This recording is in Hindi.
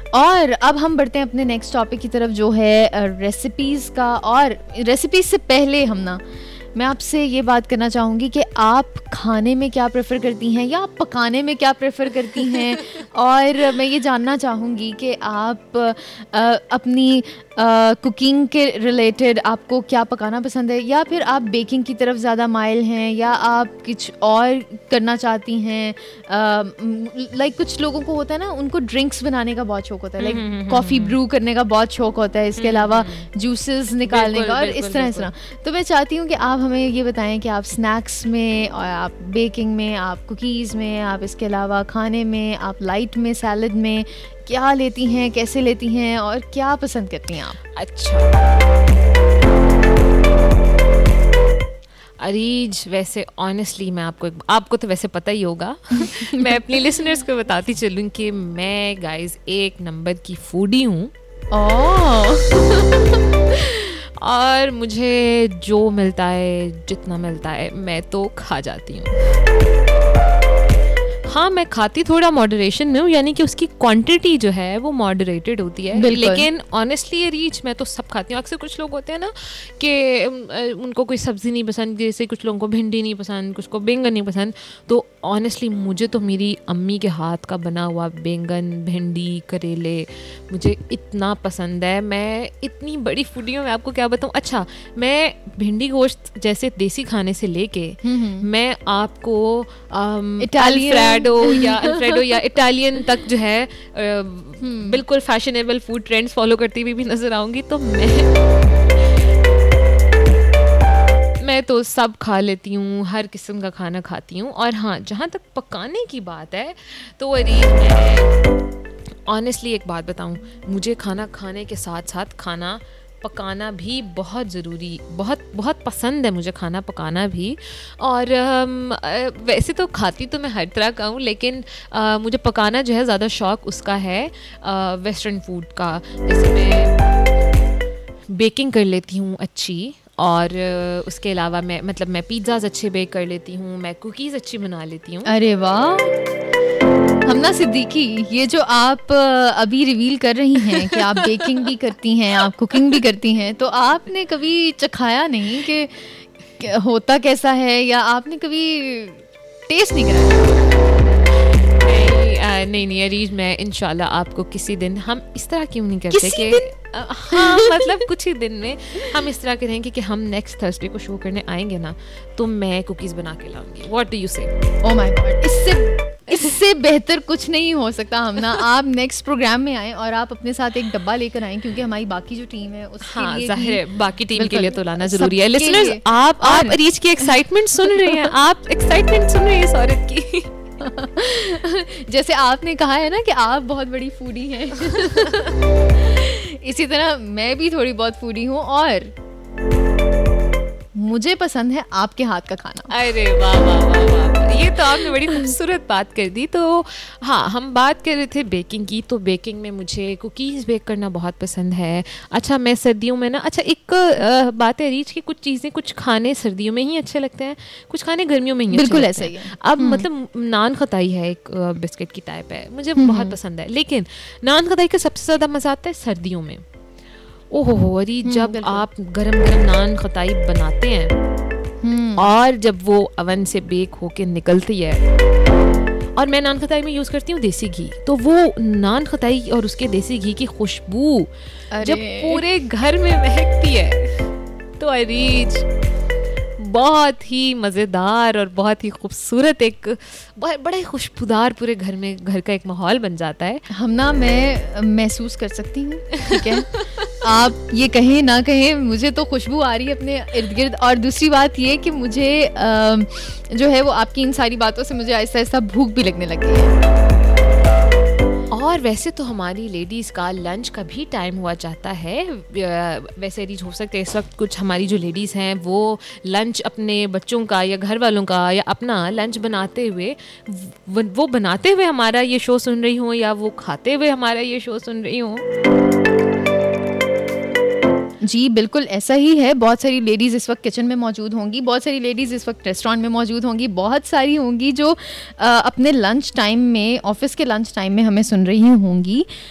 और अब हम बढ़ते हैं अपने नेक्स्ट टॉपिक की तरफ, जो है रेसिपीज़ का। और रेसिपीज़ से पहले मैं आपसे ये बात करना चाहूँगी कि आप खाने में क्या प्रेफर करती हैं या आप पकाने में क्या प्रेफर करती हैं। और मैं ये जानना चाहूँगी कि आप अपनी कुकिंग के रिलेटेड आपको क्या पकाना पसंद है, या फिर आप बेकिंग की तरफ ज़्यादा माइल हैं, या आप कुछ और करना चाहती हैं। लाइक कुछ लोगों को होता है ना, उनको ड्रिंक्स बनाने का बहुत शौक होता है, लाइक कॉफ़ी ब्रू करने का बहुत शौक होता है, इसके अलावा जूसेस निकालने का, और इस तरह। तो मैं चाहती हूँ कि आप हमें ये बताएं कि आप स्नैक्स में, और आप बेकिंग में, आप कुकीज़ में, आप इसके अलावा खाने में, आप लाइट में, सैलड में क्या लेती हैं, कैसे लेती हैं, और क्या पसंद करती हैं आप? अच्छा अरीज, वैसे ऑनेस्टली मैं आपको तो वैसे पता ही होगा मैं अपनी लिसनर्स को बताती चलूँ कि मैं गाइज 1 नंबर की फूडी हूँ। और मुझे जो मिलता है, जितना मिलता है, मैं तो खा जाती हूँ। हाँ, मैं खाती थोड़ा मॉडरेशन में हूँ, यानी कि उसकी क्वांटिटी जो है वो मॉडरेटेड होती है, लेकिन ऑनेस्टली रीच मैं तो सब खाती हूँ। अक्सर कुछ लोग होते हैं ना कि उनको कोई सब्ज़ी नहीं पसंद, जैसे कुछ लोगों को भिंडी नहीं पसंद, कुछ को बैंगन नहीं पसंद। तो ऑनेस्टली मुझे तो मेरी अम्मी के हाथ का बना हुआ बैंगन, भिंडी, करेले मुझे इतना पसंद है। मैं इतनी बड़ी फूडी हूँ, मैं आपको क्या बताऊँ। अच्छा, मैं भिंडी गोश्त जैसे देसी खाने से लेके मैं आपको अल्फ्रेडो या इटालियन तक जो है बिल्कुल फैशनेबल फूड ट्रेंड्स फॉलो करती हुई भी नजर आऊंगी। तो मैं तो सब खा लेती हूँ, हर किस्म का खाना खाती हूँ। और हाँ, जहाँ तक पकाने की बात है तो मैं ऑनेस्टली एक बात बताऊँ, मुझे खाना खाने के साथ साथ खाना पकाना भी बहुत ज़रूरी, बहुत पसंद है मुझे खाना पकाना भी। और वैसे तो खाती तो मैं हर तरह का हूँ, लेकिन मुझे पकाना जो है ज़्यादा शौक़ उसका है वेस्टर्न फूड का। जैसे मैं बेकिंग कर लेती हूँ अच्छी, और उसके अलावा मैं पिज़्ज़ाज़ अच्छे बेक कर लेती हूँ, मैं कुकीज़ अच्छी बना लेती हूँ। अरे वाह! हमना सिद्दीकी, ये जो आप अभी रिवील कर रही हैं कि आप बेकिंग भी करती हैं, आप कुकिंग भी करती हैं, तो आपने कभी चखाया नहीं कि होता कैसा है, या आपने कभी टेस्ट नहीं कराया? नहीं अरीज, मैं इंशाल्लाह आपको किसी दिन, हम इस तरह क्यों नहीं करते कि हाँ मतलब कुछ ही दिन में हम इस तरह के रहेंगे कि हम नेक्स्ट थर्सडे को शो करने आएंगे ना, तो मैं कुकीज़ बना के लाऊंगी। व्हाट डू यू से? ओह माय गॉड, इससे बेहतर कुछ नहीं हो सकता। हम ना, आप नेक्स्ट प्रोग्राम में आएँ और आप अपने साथ एक डब्बा लेकर आएँ, क्योंकि हमारी बाकी जो टीम है उसके लिए जाहिर है बाकी टीम के लिए तो लाना जरूरी है। लिसनर्स, आप रीच की एक्साइटमेंट सुन रहे हैं, आप एक्साइटमेंट सुन रहे हैं इस औरत की। जैसे आपने कहा है ना कि आप बहुत बड़ी फूडी हैं, इसी तरह मैं भी थोड़ी बहुत फूडी हूँ, और मुझे पसंद है आपके हाथ का खाना। अरे वाह वाह वाह वाह, ये तो आपने बड़ी खूबसूरत बात कर दी। तो हाँ, हम बात कर रहे थे बेकिंग की, तो बेकिंग में मुझे कुकीज़ बेक करना बहुत पसंद है। अच्छा, मैं सर्दियों में ना, अच्छा एक बात है रीच की, कुछ चीज़ें, कुछ खाने सर्दियों में ही अच्छे लगते हैं, कुछ खाने गर्मियों में ही बिल्कुल ऐसा ही है। अब मतलब नान खताई है, एक बिस्किट की टाइप है, मुझे बहुत पसंद है, लेकिन नान खताई का सबसे ज़्यादा मज़ा आता है सर्दियों में। ओहो अरी, जब आप गरम गरम नान खताई बनाते हैं और जब वो अवन से बेक होके निकलती है, और मैं नान खताई में यूज़ करती हूँ देसी घी, तो वो नान खताई और उसके देसी घी की खुशबू जब पूरे घर में महकती है, तो अरीज बहुत ही मज़ेदार और बहुत ही खूबसूरत, एक बड़ा ही खुशबूदार पूरे घर में, घर का एक माहौल बन जाता है। हम ना, मैं महसूस कर सकती हूँ, ठीक है। आप ये कहें ना कहें, मुझे तो खुशबू आ रही है अपने इर्द गिर्द। और दूसरी बात ये कि मुझे जो है वो आपकी इन सारी बातों से मुझे आहिस्ता आहिस्ता भूख भी लगने लगी है। और वैसे तो हमारी लेडीज़ का लंच का भी टाइम हुआ जाता है। वैसे रीच हो सकते हैं इस वक्त कुछ हमारी जो लेडीज़ हैं वो लंच अपने बच्चों का या घर वालों का या अपना लंच बनाते हुए, वो बनाते हुए हमारा ये शो सुन रही हों, या वो खाते हुए हमारा ये शो सुन रही हों। जी बिल्कुल ऐसा ही है। बहुत सारी लेडीज़ इस वक्त किचन में मौजूद होंगी, बहुत सारी लेडीज़ इस वक्त रेस्टोरेंट में मौजूद होंगी, बहुत सारी होंगी जो अपने लंच टाइम में, ऑफिस के लंच टाइम में हमें सुन रही होंगी।